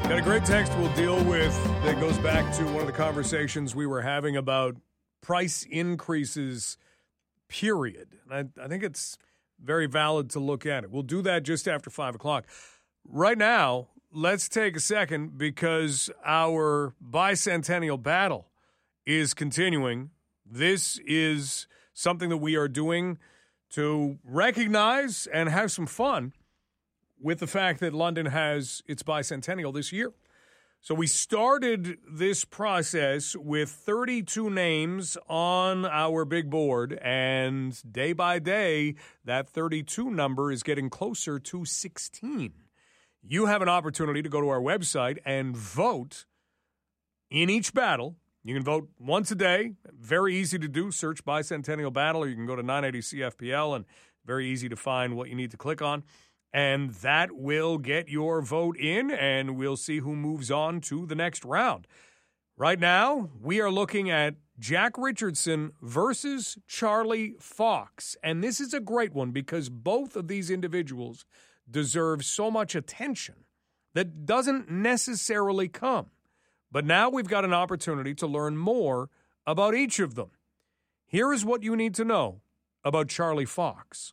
Got a great text we'll deal with that goes back to one of the conversations we were having about price increases, period. And I think it's very valid to look at it. We'll do that just after 5 o'clock. Right now, let's take a second because our bicentennial battle is continuing. This is something that we are doing to recognize and have some fun with the fact that London has its bicentennial this year. So we started this process with 32 names on our big board, and day by day, that 32 number is getting closer to 16. You have an opportunity to go to our website and vote in each battle. You can vote once a day. Very easy to do. Search Bicentennial Battle, or you can go to 980 CFPL, and very easy to find what you need to click on. And that will get your vote in, and we'll see who moves on to the next round. Right now, we are looking at Jack Richardson versus Charlie Fox. And this is a great one because both of these individuals deserve so much attention that doesn't necessarily come. But now we've got an opportunity to learn more about each of them. Here is what you need to know about Charlie Fox.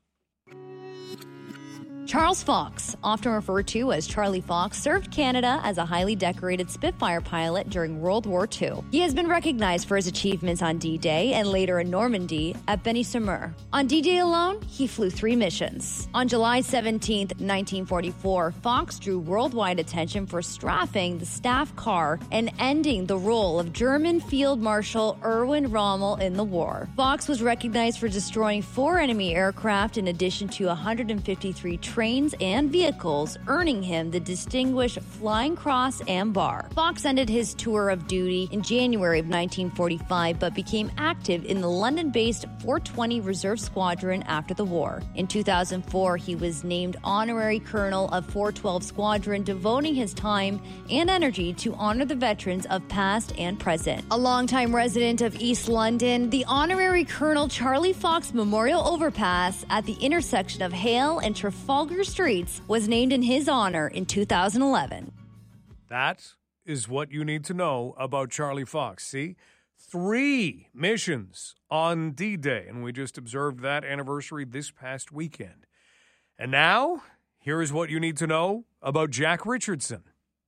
Charles Fox, often referred to as Charlie Fox, served Canada as a highly decorated Spitfire pilot during World War II. He has been recognized for his achievements on D-Day and later in Normandy at Benny-sur-Mer. On D-Day alone, he flew 3 missions. On July 17, 1944, Fox drew worldwide attention for strafing the staff car and ending the role of German Field Marshal Erwin Rommel in the war. Fox was recognized for destroying 4 enemy aircraft in addition to 153 trains and vehicles, earning him the distinguished Flying Cross and Bar. Fox ended his tour of duty in January of 1945, but became active in the London-based 420 Reserve Squadron after the war. In 2004, he was named Honorary Colonel of 412 Squadron, devoting his time and energy to honor the veterans of past and present. A longtime resident of East London, the Honorary Colonel Charlie Fox Memorial Overpass at the intersection of Hale and Trafalgar Streets was named in his honor in 2011. That is what you need to know about Charlie Fox. See? 3 missions on D-Day, and we just observed that anniversary this past weekend. And now, here is what you need to know about Jack Richardson.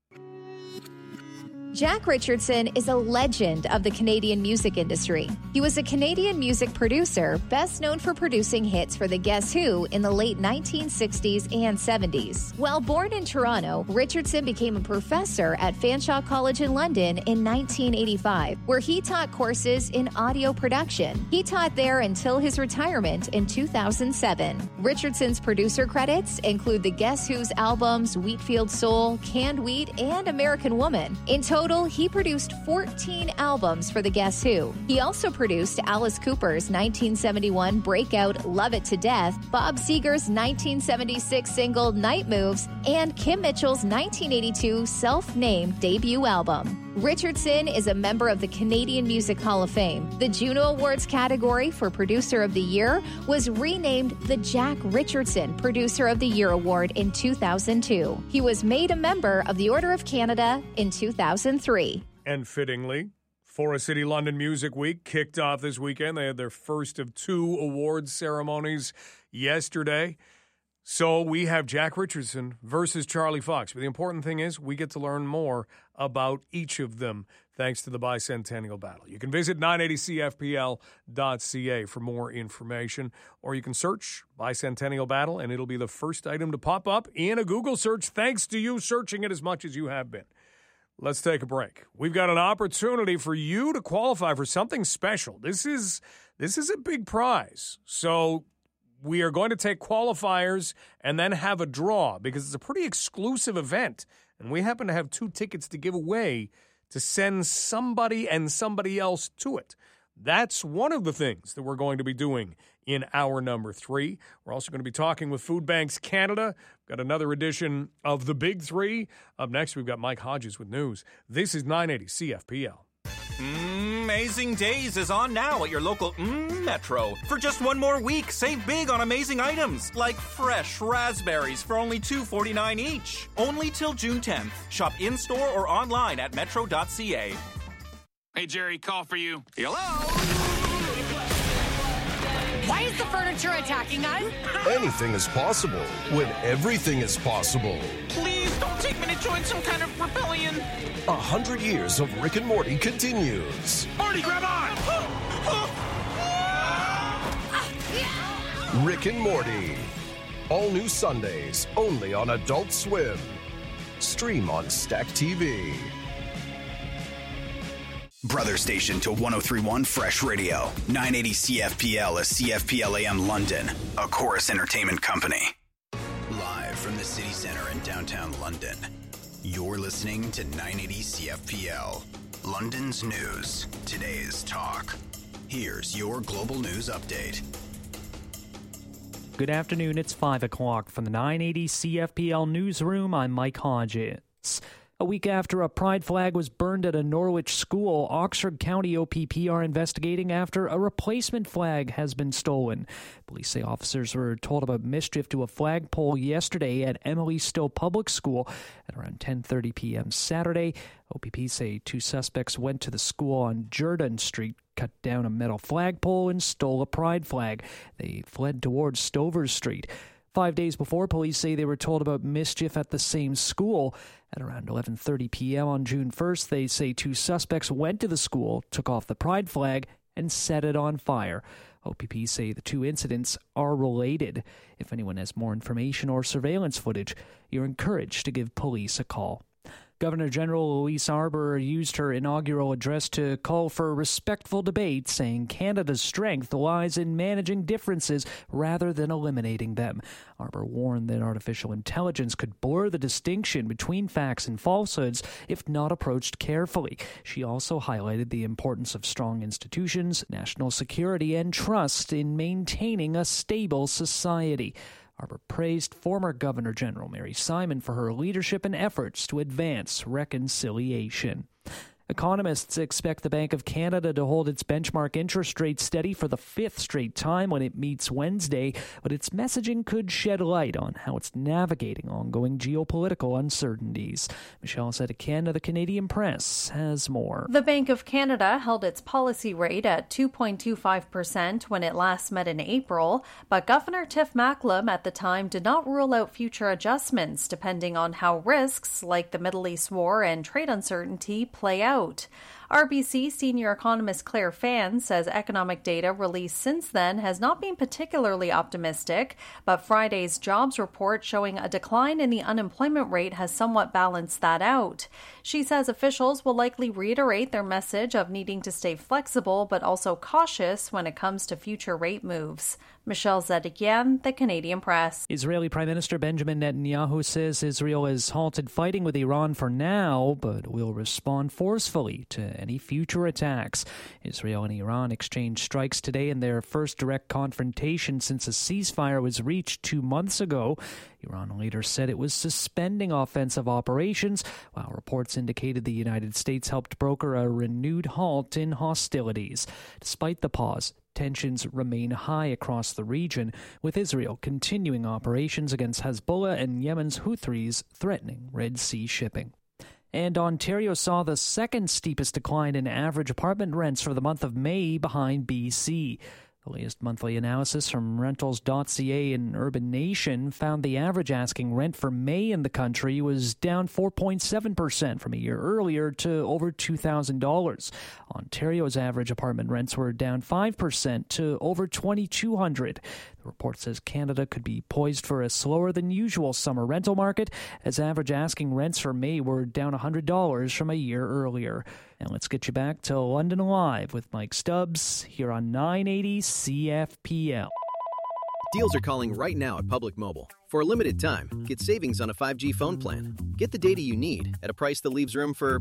Jack Richardson is a legend of the Canadian music industry. He was a Canadian music producer, best known for producing hits for the Guess Who in the late 1960s and 70s. While born in Toronto, Richardson became a professor at Fanshawe College in London in 1985, where he taught courses in audio production. He taught there until his retirement in 2007. Richardson's producer credits include the Guess Who's albums Wheatfield Soul, Canned Wheat, and American Woman. In total, he produced 14 albums for the Guess Who. He also produced Alice Cooper's 1971 breakout Love It to Death, Bob Seger's 1976 single Night Moves, and Kim Mitchell's 1982 self-named debut album. Richardson is a member of the Canadian Music Hall of Fame. The Juno Awards category for Producer of the Year was renamed the Jack Richardson Producer of the Year Award in 2002. He was made a member of the Order of Canada in 2003. And fittingly, Forest City London Music Week kicked off this weekend. They had their first of 2 awards ceremonies yesterday. So we have Jack Richardson versus Charlie Fox. But the important thing is we get to learn more about each of them thanks to the Bicentennial Battle. You can visit 980cfpl.ca for more information, or you can search Bicentennial Battle, and it'll be the first item to pop up in a Google search, thanks to you searching it as much as you have been. Let's take a break. We've got an opportunity for you to qualify for something special. This is a big prize. So we are going to take qualifiers and then have a draw because it's a pretty exclusive event. And we happen to have 2 tickets to give away to send somebody and somebody else to it. That's one of the things that we're going to be doing in hour number 3. We're also going to be talking with Food Banks Canada. We've got another edition of The Big 3. Up next, we've got Mike Hodges with news. This is 980 CFPL. Amazing Days is on now at your local Metro. For just one more week, save big on amazing items like fresh raspberries for only $2.49 each. Only till June 10th. Shop in-store or online at metro.ca. Hey, Jerry, call for you. Hello? Why is the furniture attacking us? Anything is possible when everything is possible. Please don't take me to join some kind of rebellion. 100 years of Rick and Morty continues. Morty, grab on! Rick and Morty. All new Sundays, only on Adult Swim. Stream on Stack TV. Brother station to 103.1 Fresh Radio. 980 CFPL is CFPL AM London, a Chorus Entertainment company. Live from the city center in downtown London. You're listening to 980 CFPL. London's news. Today's talk. Here's your global news update. Good afternoon. It's 5 o'clock from the 980 CFPL newsroom. I'm Mike Hodges. A week after a pride flag was burned at a Norwich school, Oxford County OPP are investigating after a replacement flag has been stolen. Police say officers were told about mischief to a flagpole yesterday at Emily Still Public School at around 10:30 p.m. Saturday. OPP say two suspects went to the school on Jordan Street, cut down a metal flagpole, and stole a pride flag. They fled towards Stover Street. 5 days before, police say they were told about mischief at the same school. At around 11:30 p.m. on June 1st, they say two suspects went to the school, took off the pride flag, and set it on fire. OPP say the two incidents are related. If anyone has more information or surveillance footage, you're encouraged to give police a call. Governor General Louise Arbour used her inaugural address to call for respectful debate, saying Canada's strength lies in managing differences rather than eliminating them. Arbour warned that artificial intelligence could blur the distinction between facts and falsehoods if not approached carefully. She also highlighted the importance of strong institutions, national security, and trust in maintaining a stable society. Arbour praised former Governor-General Mary Simon for her leadership and efforts to advance reconciliation. Economists expect the Bank of Canada to hold its benchmark interest rate steady for the fifth straight time when it meets Wednesday, but its messaging could shed light on how it's navigating ongoing geopolitical uncertainties. Michelle Zedekian of the Canadian Press has more. The Bank of Canada held its policy rate at 2.25% when it last met in April, but Governor Tiff Macklem at the time did not rule out future adjustments depending on how risks like the Middle East war and trade uncertainty play out. RBC senior economist Claire Fan says economic data released since then has not been particularly optimistic, but Friday's jobs report showing a decline in the unemployment rate has somewhat balanced that out. She says officials will likely reiterate their message of needing to stay flexible but also cautious when it comes to future rate moves. Michelle Zedekian, the Canadian Press. Israeli Prime Minister Benjamin Netanyahu says Israel has halted fighting with Iran for now, but will respond forcefully to any future attacks. Israel and Iran exchanged strikes today in their first direct confrontation since a ceasefire was reached 2 months ago. Iran later said it was suspending offensive operations, while reports indicated the United States helped broker a renewed halt in hostilities. Despite the pause, tensions remain high across the region, with Israel continuing operations against Hezbollah and Yemen's Houthis threatening Red Sea shipping. And Ontario saw the second steepest decline in average apartment rents for the month of May, behind BC. The latest monthly analysis from Rentals.ca and Urban Nation found the average asking rent for May in the country was down 4.7% from a year earlier to over $2,000. Ontario's average apartment rents were down 5% to over $2,200. The report says Canada could be poised for a slower than usual summer rental market, as average asking rents for May were down $100 from a year earlier. And let's get you back to London Live with Mike Stubbs here on 980 CFPL. Deals are calling right now at Public Mobile. For a limited time, get savings on a 5G phone plan. Get the data you need at a price that leaves room for,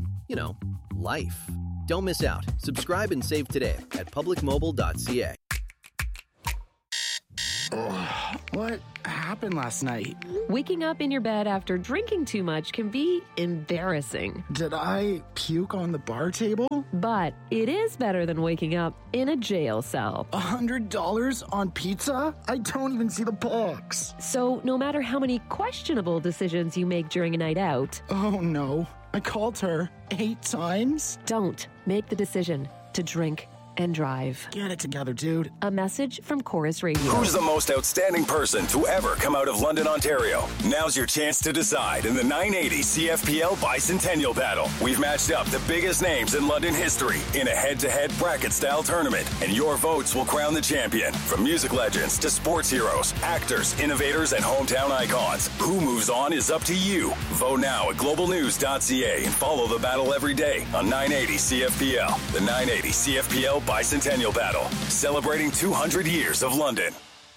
life. Don't miss out. Subscribe and save today at publicmobile.ca. What happened last night? Waking up in your bed after drinking too much can be embarrassing. Did I puke on the bar table? But it is better than waking up in a jail cell. $100 on pizza? I don't even see the box. So no matter how many questionable decisions you make during a night out... Oh no, I called her 8 times? Don't make the decision to drink and drive. Get it together, dude. A message from Chorus Radio. Who's the most outstanding person to ever come out of London, Ontario? Now's your chance to decide in the 980 CFPL Bicentennial Battle. We've matched up the biggest names in London history in a head-to-head bracket-style tournament, and your votes will crown the champion. From music legends to sports heroes, actors, innovators, and hometown icons. Who moves on is up to you. Vote now at globalnews.ca and follow the battle every day on 980 CFPL. The 980 CFPL Bicentennial Battle, celebrating 200 years of London.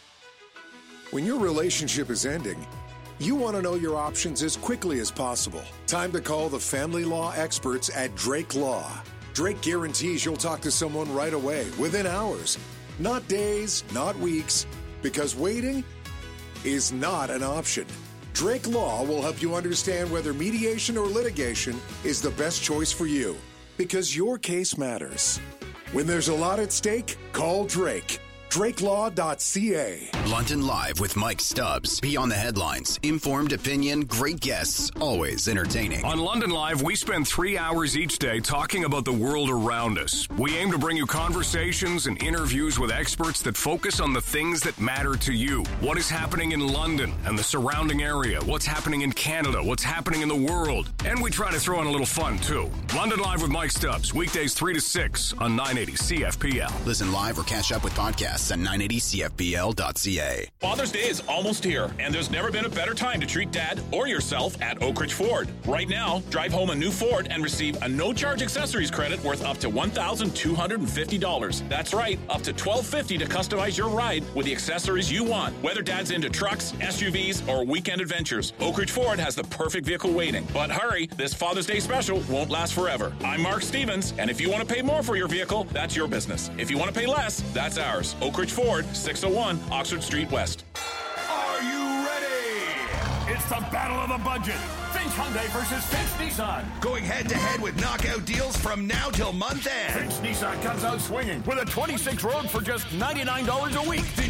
When your relationship is ending, you want to know your options as quickly as possible. Time to call the family law experts at Drake Law. Drake guarantees you'll talk to someone right away, within hours. Not days, not weeks, because waiting is not an option. Drake Law will help you understand whether mediation or litigation is the best choice for you, because your case matters. When there's a lot at stake, call Drake. DrakeLaw.ca. London Live with Mike Stubbs. Beyond the headlines. Informed opinion, great guests, always entertaining. On London Live, we spend 3 hours each day talking about the world around us. We aim to bring you conversations and interviews with experts that focus on the things that matter to you. What is happening in London and the surrounding area? What's happening in Canada? What's happening in the world? And we try to throw in a little fun, too. London Live with Mike Stubbs. Weekdays 3 to 6 on 980 CFPL. Listen live or catch up with podcasts at 980CFPL.ca. Father's Day is almost here, and there's never been a better time to treat Dad or yourself at Oak Ridge Ford. Right now, drive home a new Ford and receive a no-charge accessories credit worth up to $1,250. That's right, up to $1,250 to customize your ride with the accessories you want. Whether Dad's into trucks, SUVs, or weekend adventures, Oak Ridge Ford has the perfect vehicle waiting. But hurry, this Father's Day special won't last forever. I'm Mark Stevens, and if you want to pay more for your vehicle, that's your business. If you want to pay less, that's ours. Oak Ridge Ford, 601 Oxford Street West. Are you ready? It's the battle of the budget. Finch Hyundai versus Finch Nissan. Going head-to-head with knockout deals from now till month end. Finch Nissan comes out swinging with a 26 Rogue for just $99 a week.